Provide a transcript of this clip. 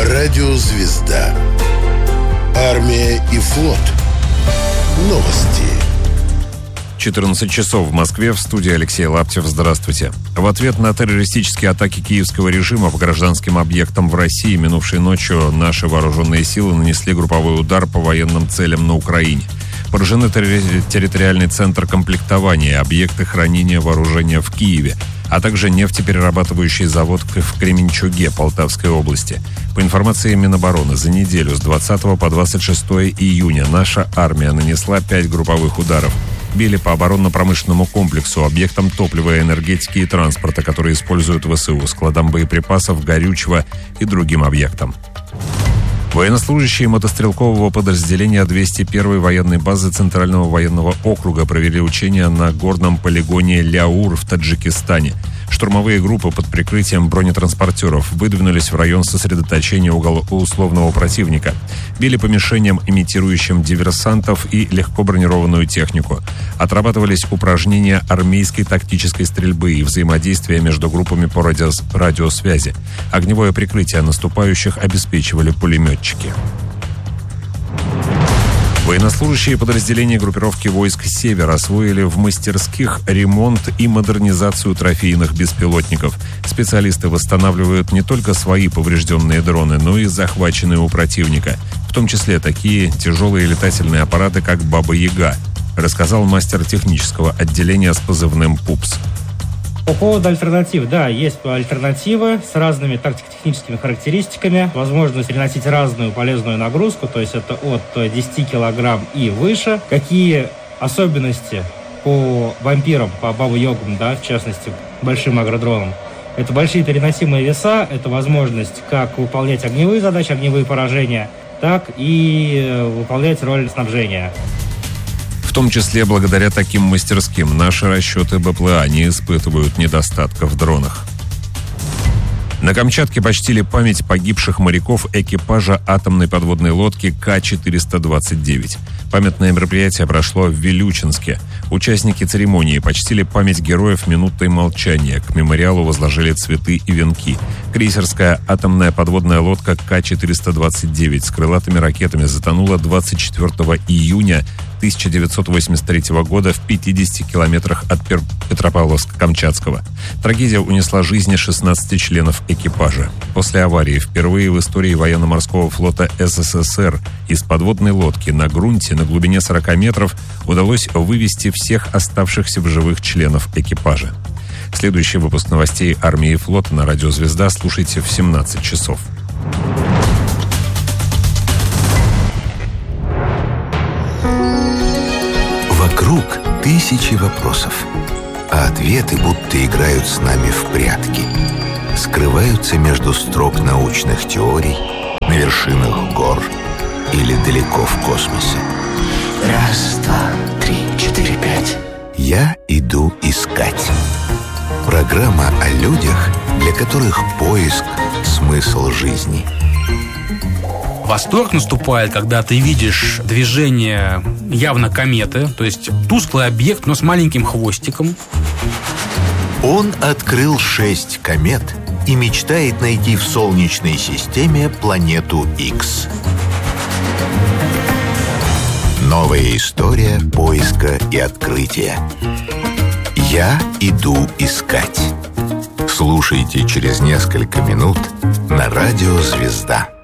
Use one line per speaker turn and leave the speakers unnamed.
Радиозвезда. Армия и флот. Новости.
14 часов в Москве. В студии Алексей Лаптев. Здравствуйте. В ответ на террористические атаки киевского режима по гражданским объектам в России минувшей ночью наши вооруженные силы нанесли групповой удар по военным целям на Украине. Поражены территориальный центр комплектования, объекты хранения вооружения в Киеве, а также нефтеперерабатывающий завод в Кременчуге Полтавской области. По информации Минобороны, за неделю с 20 по 26 июня наша армия нанесла 5 групповых ударов. Били по оборонно-промышленному комплексу, объектам топлива, энергетики и транспорта, которые используют ВСУ, складам боеприпасов, горючего и другим объектам. Военнослужащие мотострелкового подразделения 201-й военной базы Центрального военного округа провели учения на горном полигоне Ляур в Таджикистане. Штурмовые группы под прикрытием бронетранспортеров выдвинулись в район сосредоточения условного противника. Били по мишеням, имитирующим диверсантов и легко бронированную технику. Отрабатывались упражнения армейской тактической стрельбы и взаимодействия между группами по радиосвязи. Огневое прикрытие наступающих обеспечивали пулеметчики. Военнослужащие подразделения группировки войск «Север» освоили в мастерских ремонт и модернизацию трофейных беспилотников. Специалисты восстанавливают не только свои поврежденные дроны, но и захваченные у противника. В том числе такие тяжелые летательные аппараты, как «Баба-Яга», рассказал мастер технического отделения с позывным «Пупс».
По поводу альтернатив, да, есть альтернативы с разными тактико-техническими характеристиками, возможность переносить разную полезную нагрузку, то есть это от 10 килограмм и выше. Какие особенности по вампирам, по Баба-Ягам, да, в частности, большим агродронам? Это большие переносимые веса, это возможность как выполнять огневые задачи, огневые поражения, так и выполнять роль снабжения.
В том числе благодаря таким мастерским наши расчеты БПЛА не испытывают недостатков в дронах. На Камчатке почтили память погибших моряков экипажа атомной подводной лодки К-429. Памятное мероприятие прошло в Вилючинске. Участники церемонии почтили память героев минутой молчания. К мемориалу возложили цветы и венки. Крейсерская атомная подводная лодка К-429 с крылатыми ракетами затонула 24 июня 1983 года в 50 километрах от Петропавловска-Камчатского. Трагедия унесла жизни 16 членов экипажа. После аварии впервые в истории военно-морского флота СССР из подводной лодки на грунте на глубине 40 метров удалось вывести всех оставшихся в живых членов экипажа. Следующий выпуск новостей армии и флота на радио «Звезда» слушайте в 17 часов.
Вокруг тысячи вопросов, а ответы будто играют с нами в прятки. Скрываются между строк научных теорий, на вершинах гор или далеко в космосе.
Раз, два, три, четыре, пять.
Я иду искать. Программа о людях, для которых поиск – смысл жизни.
Восторг наступает, когда ты видишь движение явно кометы, то есть тусклый объект, но с маленьким хвостиком.
Он открыл 6 комет и мечтает найти в Солнечной системе планету X. Новая история поиска и открытия. Я иду искать. Слушайте через несколько минут на радио «Звезда».